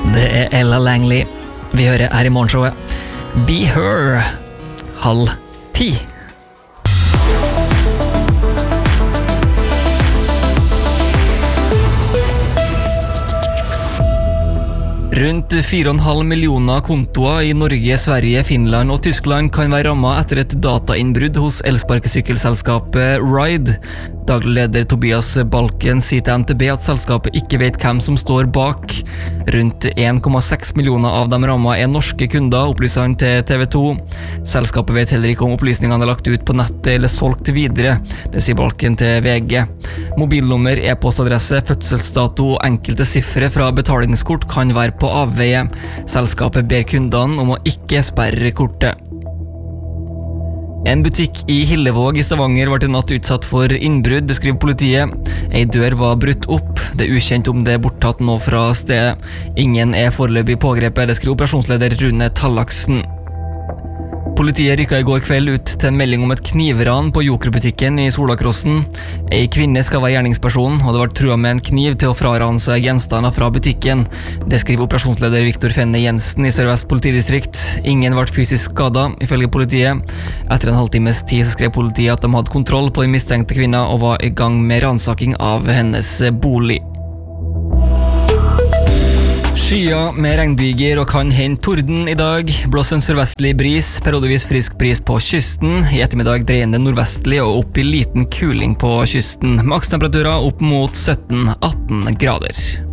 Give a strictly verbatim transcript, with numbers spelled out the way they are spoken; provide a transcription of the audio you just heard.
Det er Ella Langley. Vi hører her i morgenshowet Be Her, halv ti. Rundt fire komma fem millioner kontoer i Norge, Sverige, Finland og Tyskland kan være rammet etter et datainnbrudd hos elsparkesykkelselskapet Ride. Daglig leder Tobias Balken sier til N T B at selskapet ikke vet hvem som står bak. Rundt en komma seks millioner av de rammet er norske kunder, opplyser han til T V to. Selskapet vet heller ikke om opplysningene er lagt ut på nettet eller solgt videre. Det sier Balken til V G. Mobilnummer, e-postadresse, fødselsdato og enkelte siffre fra betalingskort kan være på avveie. Selskapet ber kundene om å ikke sperre kortet. En butikk i Hillevåg i Stavanger ble i natt utsatt for innbrudd, det skriver politiet. En dør var brutt opp. Det er ukjent om det er borttatt nå fra stedet. Ingen er foreløpig pågrepet, det skriver operasjonsleder Rune Tallaksen. Politiet rykket i går kveld ut til en melding om et knivran på Joker-butikken i Solakrossen. En kvinne skal være gjerningsperson, og det var trua med en kniv til å frarane seg gjenstander fra butikken. Det skriver operasjonsleder Viktor Fenne Jensen i Sør-Vest politidistrikt. Ingen ble fysisk skadet, ifølge politiet. Etter en halvtimes tid så skrev politiet at de hadde kontroll på den mistenkte kvinna og var i gang med ransaking av hennes bolig. Skyer med regnbyger og kan hende torden i dag. Blåser en sørvestlig bris, periodevis frisk bris på kysten. I ettermiddag dreiende nordvestlig og opp i liten kuling på kysten. Makstemperaturer opp mot sytten til atten grader.